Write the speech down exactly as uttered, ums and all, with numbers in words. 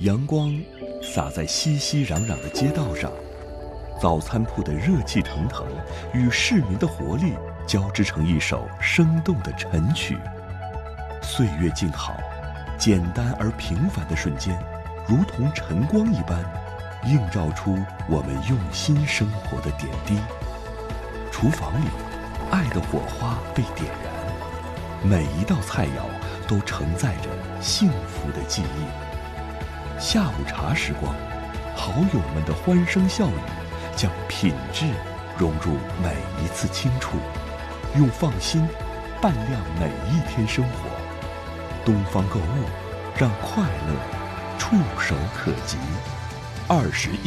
阳光洒在熙熙攘攘的街道上，早餐铺的热气腾腾与市民的活力交织成一首生动的晨曲。岁月静好，简单而平凡的瞬间，如同晨光一般，映照出我们用心生活的点滴。厨房里，爱的火花被点燃，每一道菜肴都承载着幸福的记忆。下午茶时光，好友们的欢声笑语将品质融入每一次轻触，用放心伴亮每一天生活。东方购物，让快乐触手可及。二十一